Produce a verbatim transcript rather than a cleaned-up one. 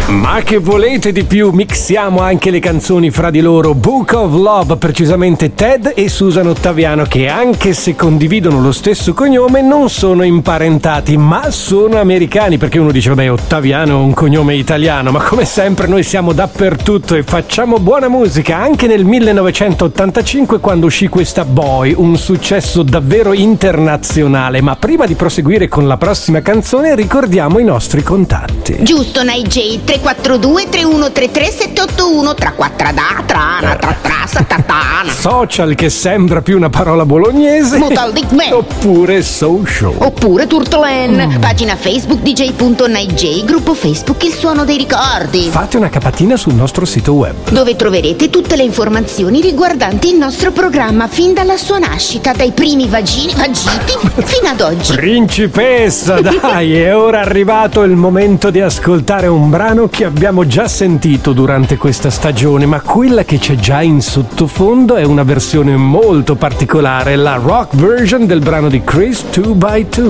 Ma che volete di più? Mixiamo anche le canzoni fra di loro. Book of Love, precisamente Ted e Susan Ottaviano, che anche se condividono lo stesso cognome non sono imparentati, ma sono americani, perché uno dice vabbè, Ottaviano è un cognome italiano, ma come sempre noi siamo dappertutto e facciamo buona musica. Anche nel millenovecentottantacinque, quando uscì questa Boy, un successo davvero internazionale. Ma prima di proseguire con la prossima canzone ricordiamo i nostri contatti. Giusto, Night J, tre quattro due tre uno tre tre sette otto uno tra quattro da trana tra tra satatana. Social, che sembra più una parola bolognese. Mutal dic me. Oppure social. Oppure Turtlen. Mm. Pagina Facebook d j punto night j, gruppo Facebook Il Suono dei Ricordi. Fate una capatina sul nostro sito web, dove troverete tutte le informazioni riguardanti il nostro programma fin dalla sua nascita, dai primi vagini vagiti fino ad oggi. Principessa, dai, è ora arrivato il momento di ascoltare un brano che abbiamo già sentito durante questa stagione, ma quella che c'è già in sottofondo è una versione molto particolare, la rock version del brano di Chris two by two.